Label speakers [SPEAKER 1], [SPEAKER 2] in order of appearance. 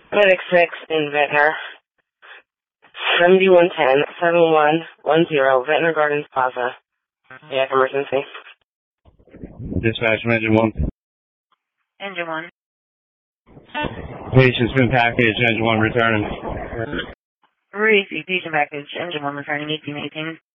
[SPEAKER 1] Medic 6 in Ventnor. 7110-7110, Ventnor Gardens Plaza. Yeah, emergency.
[SPEAKER 2] Dispatch from Engine 1.
[SPEAKER 3] Engine 1.
[SPEAKER 2] Patient's been packaged, Engine 1 returning.
[SPEAKER 3] Receive patient package, Engine 1 returning 1818.